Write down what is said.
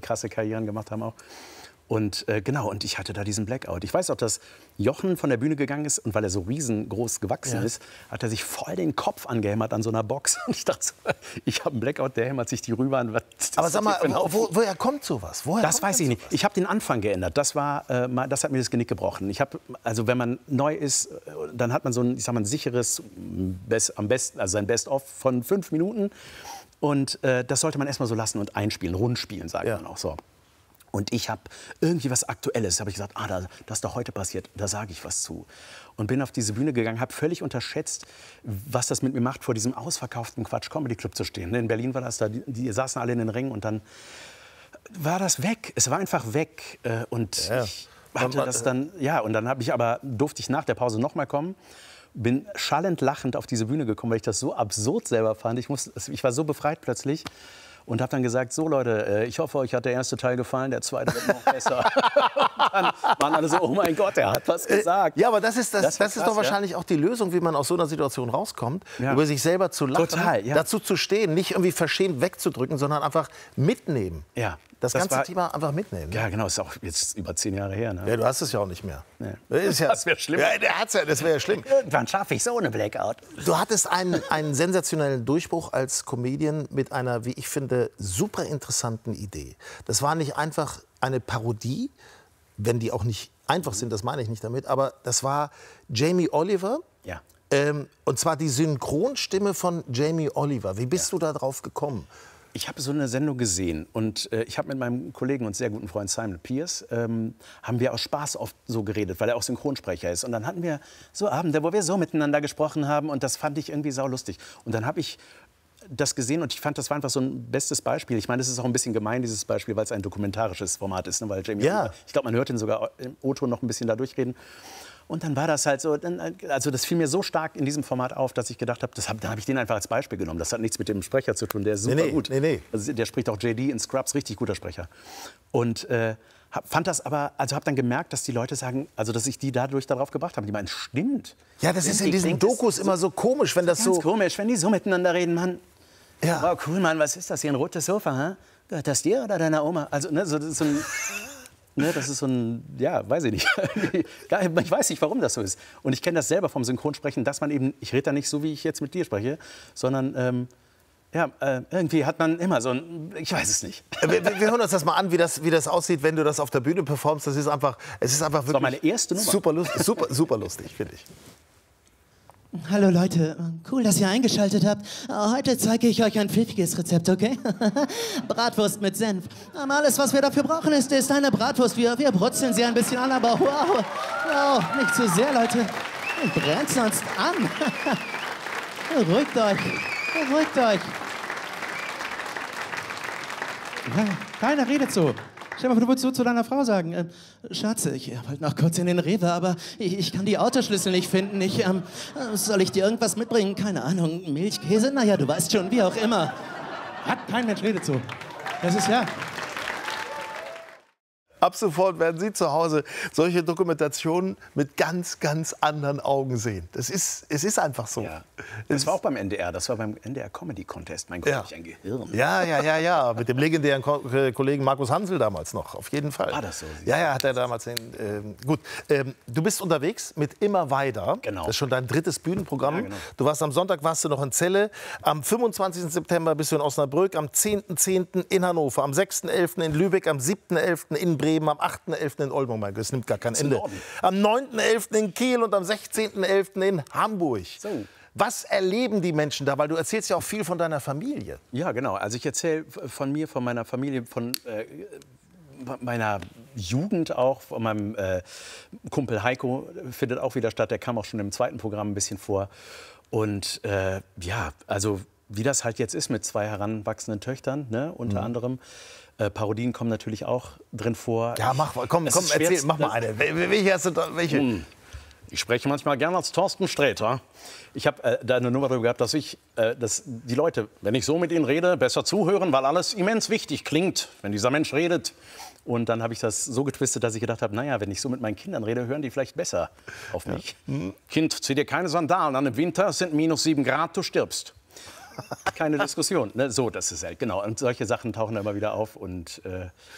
krasse Karrieren gemacht haben auch. Und genau, und ich hatte da diesen Blackout. Ich weiß auch, dass Jochen von der Bühne gegangen ist und weil er so riesengroß gewachsen ist, hat er sich voll den Kopf angehämmert an so einer Box. Und ich dachte so, ich habe einen Blackout, der hämmert sich die rüber an. Aber sag mal, woher kommt sowas? Das weiß ich nicht. Ich habe den Anfang geändert. Das hat mir das Genick gebrochen. Also wenn man neu ist, dann hat man so ein, ich sag mal, ein sicheres, am besten, also sein Best-of von 5 Minuten. Und das sollte man erstmal so lassen und einspielen, rund spielen, sagt man auch so. Und ich habe irgendwie was Aktuelles, habe ich gesagt, das ist doch heute passiert, da sage ich was zu. Und bin auf diese Bühne gegangen, habe völlig unterschätzt, was das mit mir macht, vor diesem ausverkauften Quatsch-Comedy-Club zu stehen. In Berlin war das da, die saßen alle in den Ringen und dann war das weg. Es war einfach weg. Und ich hatte das dann, und dann durfte ich nach der Pause noch mal kommen. Bin schallend lachend auf diese Bühne gekommen, weil ich das so absurd selber fand. Ich war so befreit plötzlich. Und habe dann gesagt, so Leute, ich hoffe, euch hat der erste Teil gefallen, der zweite wird noch besser. Dann waren alle so, oh mein Gott, er hat was gesagt. Ja, aber das ist doch wahrscheinlich auch die Lösung, wie man aus so einer Situation rauskommt, über sich selber zu lachen, dazu zu stehen, nicht irgendwie verschämt wegzudrücken, sondern einfach mitnehmen. Ja. Das ganze Thema einfach mitnehmen. Ja, genau, ist auch jetzt über 10 Jahre her. Ne? Ja, du hast es ja auch nicht mehr. Nee. Das wäre schlimm. Ja, das wäre ja schlimm. Irgendwann schaffe ich so eine Blackout. Du hattest einen sensationellen Durchbruch als Comedian mit einer, wie ich finde, super interessanten Idee. Das war nicht einfach eine Parodie, wenn die auch nicht einfach sind, das meine ich nicht damit, aber das war Jamie Oliver. Ja. Und zwar die Synchronstimme von Jamie Oliver. Wie bist du da drauf gekommen? Ich habe so eine Sendung gesehen und ich habe mit meinem Kollegen und sehr guten Freund Simon Pierce, haben wir aus Spaß oft so geredet, weil er auch Synchronsprecher ist. Und dann hatten wir so Abende, wo wir so miteinander gesprochen haben und das fand ich irgendwie saulustig. Und dann habe ich das gesehen und ich fand, das war einfach so ein bestes Beispiel. Ich meine, das ist auch ein bisschen gemein, dieses Beispiel, weil es ein dokumentarisches Format ist, ne? Weil Jamie Oliver, ich glaube, man hört ihn sogar im O-Ton noch ein bisschen da durchreden. Und dann war das halt so, also das fiel mir so stark in diesem Format auf, dass ich gedacht habe, dann habe ich den einfach als Beispiel genommen. Das hat nichts mit dem Sprecher zu tun, der ist super gut. Also der spricht auch JD in Scrubs, richtig guter Sprecher. Und fand das aber, also habe dann gemerkt, dass die Leute sagen, also dass ich die dadurch darauf gebracht habe. Die meinen, stimmt. Ja, das ist in diesen Dokus immer so komisch, wenn das so... Ganz komisch, wenn die so miteinander reden, Mann. Ja. Wow, cool, Mann, was ist das hier, ein rotes Sofa, hä? Gehört das dir oder deiner Oma? Also, ne, so ein... Ne, das ist so ein, weiß ich nicht. Ich weiß nicht, warum das so ist. Und ich kenne das selber vom Synchronsprechen, dass man eben, ich rede da nicht so, wie ich jetzt mit dir spreche, sondern irgendwie hat man immer so ein, ich weiß es nicht. Wir hören uns das mal an, wie das aussieht, wenn du das auf der Bühne performst. Es ist einfach wirklich das war meine erste Nummer. Super lustig, finde ich. Hallo Leute, cool, dass ihr eingeschaltet habt. Heute zeige ich euch ein pfiffiges Rezept, okay? Bratwurst mit Senf. Alles, was wir dafür brauchen, ist eine Bratwurst. Wir brutzeln sie ein bisschen an, aber wow, nicht zu sehr, Leute. Brennt sonst an. Beruhigt euch. Keiner redet so. Stell dir mal vor, du würdest so zu deiner Frau sagen, Schatz, ich wollte noch kurz in den Rewe, aber ich kann die Autoschlüssel nicht finden. Soll ich dir irgendwas mitbringen? Keine Ahnung, Milch, Käse? Naja, du weißt schon, wie auch immer. Kein Mensch redet so. Das ist Ab sofort werden Sie zu Hause solche Dokumentationen mit ganz, ganz anderen Augen sehen. Es ist einfach so. Ja. Das war auch beim NDR. Das war beim NDR Comedy Contest. Mein Gott, hab ich ein Gehirn. Ja. Mit dem legendären Kollegen Markus Hansel damals noch. Auf jeden Fall. War das so? Ja, hat er damals gut. Du bist unterwegs mit Immer weiter. Genau. Das ist schon dein 3. Bühnenprogramm. Ja, genau. Du warst am Sonntag noch in Celle. Am 25. September bist du in Osnabrück. Am 10.10. in Hannover. Am 6.11. in Lübeck. Am 7.11. in Bremen. Am 8.11. in Oldenburg, mein Gott, es nimmt gar kein Ende. Am 9.11. in Kiel und am 16.11. in Hamburg. So. Was erleben die Menschen da? Weil du erzählst ja auch viel von deiner Familie. Ja, genau. Also ich erzähle von mir, von meiner Familie, von meiner Jugend auch, von meinem Kumpel Heiko findet auch wieder statt. Der kam auch schon im 2. Programm ein bisschen vor. Und also wie das halt jetzt ist mit 2 heranwachsenden Töchtern, ne, unter anderem. Parodien kommen natürlich auch drin vor. Ja, komm, erzähl, mach mal eine. Welche? Ich spreche manchmal gerne als Thorsten Sträter. Ich habe da eine Nummer darüber gehabt, dass die Leute, wenn ich so mit ihnen rede, besser zuhören, weil alles immens wichtig klingt, wenn dieser Mensch redet. Und dann habe ich das so getwistet, dass ich gedacht habe, naja, wenn ich so mit meinen Kindern rede, hören die vielleicht besser auf mich. Ja. Kind, zieh dir keine Sandalen an, im Winter sind -7 Grad, du stirbst. Keine Diskussion. Ne? So, das ist halt, genau. Und solche Sachen tauchen immer wieder auf. Und